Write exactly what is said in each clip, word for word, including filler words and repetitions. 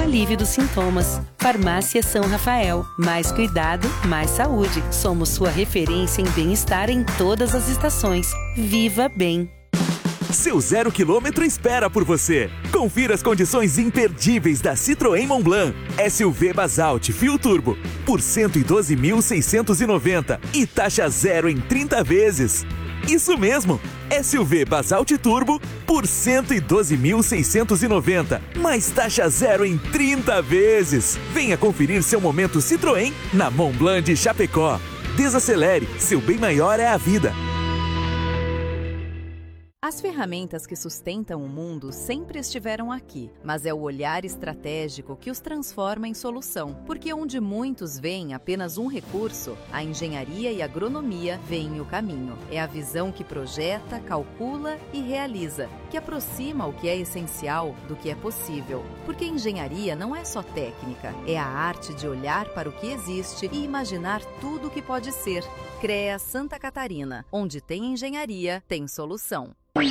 alívio dos sintomas. Farmácia São Rafael. Mais cuidado, mais saúde. Somos sua referência em bem-estar em todas as estações. Viva bem! Seu zero quilômetro espera por você. Confira as condições imperdíveis da Citroën Montblanc. S U V Basalt Fio Turbo por cento e doze mil seiscentos e noventa e taxa zero em trinta vezes. Isso mesmo, S U V Basalt Turbo por cento e doze mil seiscentos e noventa, mais taxa zero em trinta vezes. Venha conferir seu momento Citroën na Montblanc de Chapecó. Desacelere, seu bem maior é a vida. As ferramentas que sustentam o mundo sempre estiveram aqui, mas é o olhar estratégico que os transforma em solução. Porque onde muitos veem apenas um recurso, a engenharia e a agronomia veem o caminho. É a visão que projeta, calcula e realiza, que aproxima o que é essencial do que é possível. Porque engenharia não é só técnica, é a arte de olhar para o que existe e imaginar tudo o que pode ser. CREA Santa Catarina, onde tem engenharia, tem solução.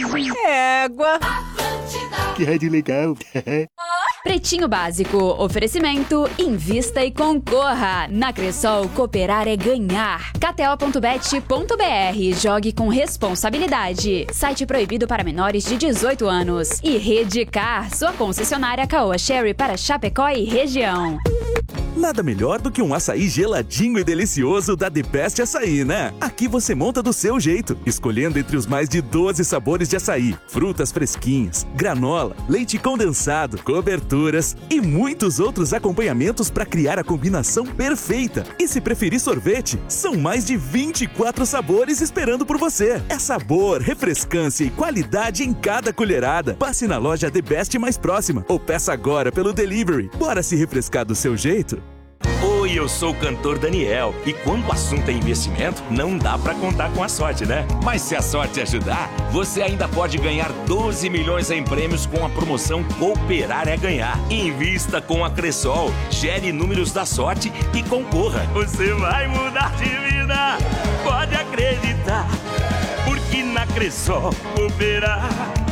Égua! Que rádio legal! Pretinho Básico, oferecimento, invista e concorra. Na Cressol, cooperar é ganhar. K T O ponto bet ponto B R, jogue com responsabilidade. Site proibido para menores de dezoito anos. E Redcar, sua concessionária Caoa Sherry para Chapecó e região. Nada melhor do que um açaí geladinho e delicioso da The Best Açaí, né? Aqui você monta do seu jeito, escolhendo entre os mais de doze sabores de açaí, frutas fresquinhas, granola, leite condensado, coberturas e muitos outros acompanhamentos para criar a combinação perfeita. E se preferir sorvete, são mais de vinte e quatro sabores esperando por você. É sabor, refrescância e qualidade em cada colherada. Passe na loja The Best mais próxima ou peça agora pelo delivery. Bora se refrescar do seu jeito? Oi, eu sou o cantor Daniel e quando o assunto é investimento, não dá pra contar com a sorte, né? Mas se a sorte ajudar, você ainda pode ganhar doze milhões em prêmios com a promoção Cooperar é Ganhar. Invista com a Cressol, gere números da sorte e concorra. Você vai mudar de vida, pode acreditar, porque na Cressol cooperar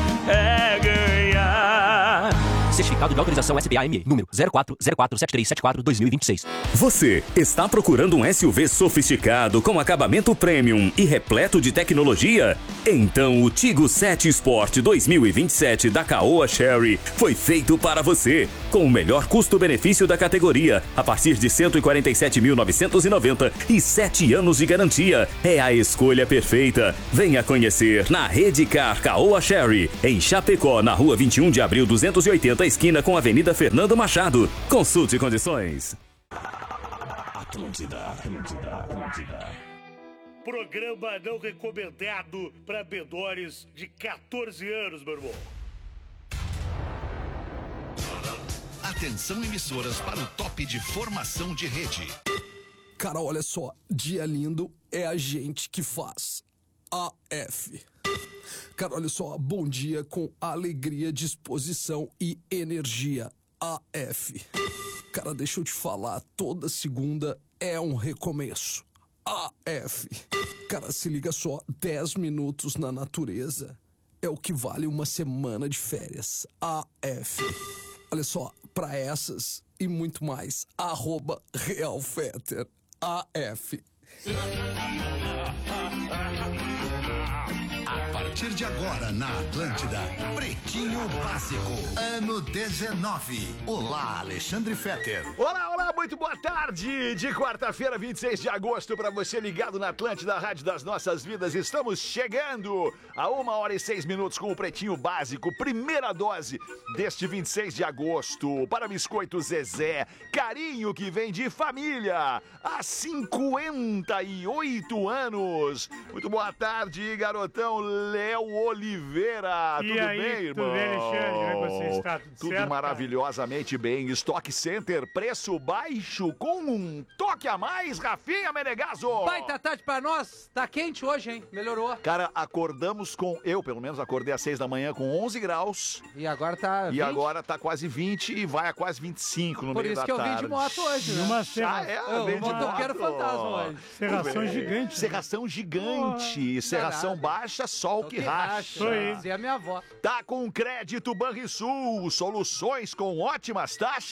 é ganhar. Certificado de autorização S B A M E, número zero quatro zero quatro sete três sete quatro dois mil e vinte e seis. Você está procurando um S U V sofisticado com acabamento premium e repleto de tecnologia? Então o Tigo sete Sport dois mil e vinte e sete da Caoa Sherry foi feito para você. Com o melhor custo-benefício da categoria, a partir de cento e quarenta e sete mil novecentos e noventa e sete anos de garantia. É a escolha perfeita. Venha conhecer na Redcar Caoa Sherry, em Chapecó, na rua vinte e um de abril duzentos e oitenta, esquina com a Avenida Fernando Machado. Consulte condições. Atlântida, Atlântida, Atlântida. Programa não recomendado para menores de quatorze anos, meu irmão. Atenção, emissoras, para o top de formação de rede. Cara, olha só, dia lindo é a gente que faz. A F. Cara, olha só, bom dia com alegria, disposição e energia. A F. Cara, deixa eu te falar, toda segunda é um recomeço. A F. Cara, se liga só, dez minutos na natureza é o que vale uma semana de férias. A F. Olha só, pra essas e muito mais, arroba Real Fetter. A F. A partir de agora na Atlântida, Pretinho Básico, ano dezenove. Olá, Alexandre Fetter. Olá, olá, muito boa tarde de quarta-feira, vinte e seis de agosto, para você ligado na Atlântida, Rádio das Nossas Vidas. Estamos chegando a uma hora e seis minutos com o Pretinho Básico, primeira dose deste vinte e seis de agosto, para Biscoito Zezé, carinho que vem de família há cinquenta e oito anos. Muito boa tarde, garotão Léo Oliveira. E tudo aí, bem, irmão? Tudo bem, Alexandre? Como é que você está? Tudo, Tudo certo, maravilhosamente bem. Stock Center, preço baixo com um toque a mais, Rafinha Menegaso. Baita tarde pra nós. Tá quente hoje, hein? Melhorou. Cara, acordamos com... Eu, pelo menos, acordei às seis da manhã com onze graus. E agora tá vinte? E agora tá quase vinte e vai a quase vinte e cinco no Por meio da isso tarde. que eu vim de moto hoje, né? Uma serra... Ah, é? Eu, Vem de eu moto. quero fantasma hoje. Serração gigante. Serração gigante. Oh, Serração danado. baixa, sol que, que racha. racha. Dizia a minha avó. Tá com crédito Banrisul, soluções com ótimas taxas.